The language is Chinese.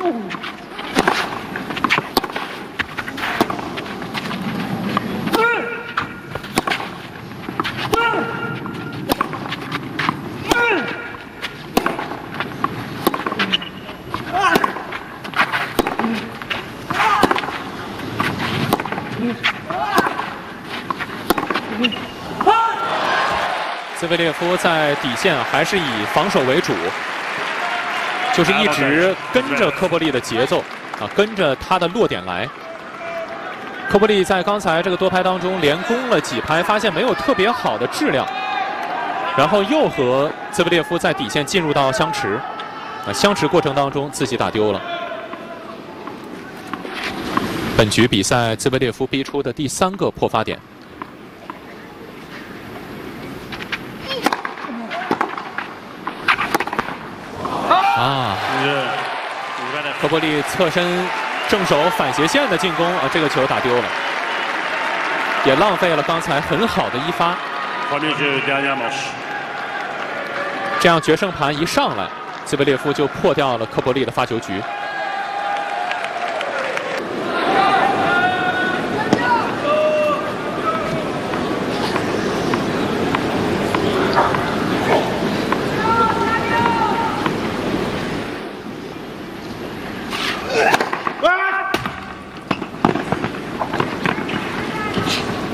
兹维列夫在底线还是以防守为主，就是一直跟着科波利的节奏啊，跟着他的落点来。科波利在刚才这个多拍当中连攻了几拍，发现没有特别好的质量，然后又和兹维列夫在底线进入到相持，相持过程当中自己打丢了。本局比赛兹维列夫逼出的第3个破发点。科波利侧身正手反斜线的进攻啊，这个球打丢了，也浪费了刚才很好的一发。这样决胜盘一上来，兹维列夫就破掉了科波利的发球局。